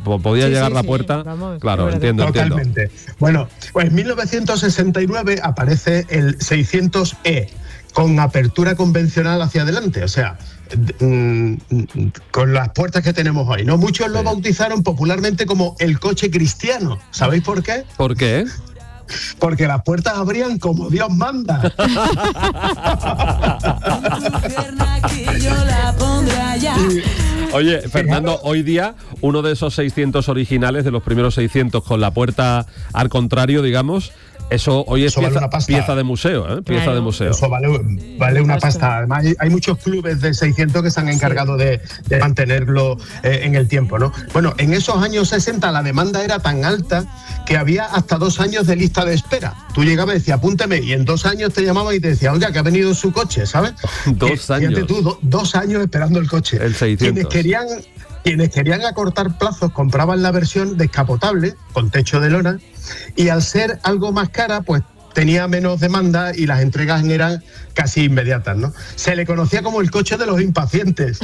podía llegar la puerta. Vamos, claro, entiendo. Totalmente. Bueno, pues en 1969 aparece el 600E con apertura convencional hacia adelante, o sea, con las puertas que tenemos hoy, ¿no? Muchos lo bautizaron popularmente como el coche cristiano. ¿Sabéis por qué? ¿Por qué? Porque las puertas abrían como Dios manda. Oye, Fernando, hoy día uno de esos 600 originales, de los primeros 600 con la puerta al contrario, digamos, eso hoy es pieza de museo, ¿eh? Pieza de museo. Eso vale una pasta. Además, hay muchos clubes de 600 que se han encargado de mantenerlo en el tiempo, ¿no? Bueno, en esos años 60 la demanda era tan alta que había hasta 2 años de lista de espera. Tú llegabas y decías, apúnteme, y en 2 años te llamaban y te decían, oiga, que ha venido su coche, ¿sabes? 2 años. Fíjate tú, 2 años esperando el coche. El 600. Quienes querían acortar plazos compraban la versión descapotable, con techo de lona, y al ser algo más cara, pues tenía menos demanda y las entregas eran casi inmediatas, ¿no? Se le conocía como el coche de los impacientes.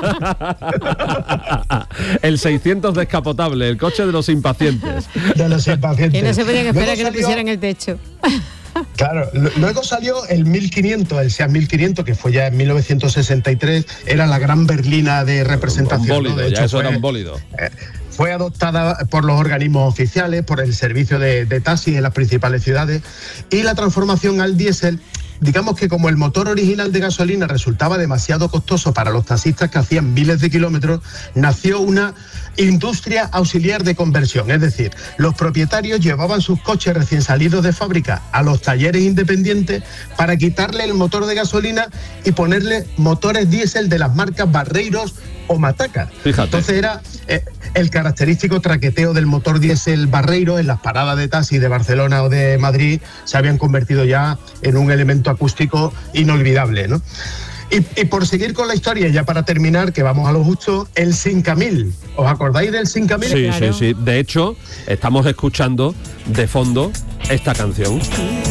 El 600 descapotable, el coche de los impacientes. De los impacientes. Que no se podían esperar que le pusieran el techo. Claro, luego salió el 1500, el SEAT 1500, que fue ya en 1963, era la gran berlina de representación. Bólido, ¿no? De hecho, ya eso era un bólido. Fue adoptada por los organismos oficiales, por el servicio de taxis en las principales ciudades, y la transformación al diésel, digamos que como el motor original de gasolina resultaba demasiado costoso para los taxistas que hacían miles de kilómetros, nació una industria auxiliar de conversión, es decir, los propietarios llevaban sus coches recién salidos de fábrica a los talleres independientes para quitarle el motor de gasolina y ponerle motores diésel de las marcas Barreiros o Matacas. Fíjate. Entonces era el característico traqueteo del motor diésel Barreiro en las paradas de taxi de Barcelona o de Madrid se habían convertido ya en un elemento acústico inolvidable, ¿no? Y por seguir con la historia, ya para terminar, que vamos a lo justo, el 5000. ¿Os acordáis del 5000? Sí, Claro. sí. De hecho, estamos escuchando de fondo esta canción.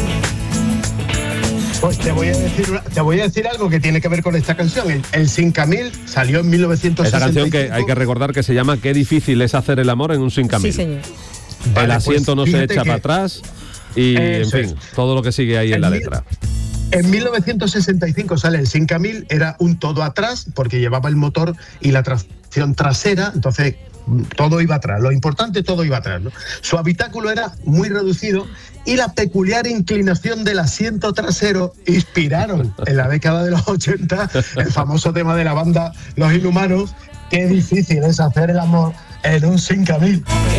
Pues te voy a decir algo que tiene que ver con esta canción. El 5000 salió en 1965. Esta canción que hay que recordar que se llama Qué difícil es hacer el amor en un 5000. Sí, señor. Vale, El asiento pues no se fíjate echa que para atrás y, en eso fin, es. todo lo que sigue ahí en la letra. En 1965 sale el 5000, era un todo atrás porque llevaba el motor y la tracción trasera, entonces todo iba atrás, lo importante todo iba atrás, ¿no? Su habitáculo era muy reducido y la peculiar inclinación del asiento trasero inspiraron en la década de los 80 el famoso tema de la banda Los Inhumanos, Qué difícil es hacer el amor en un 5000.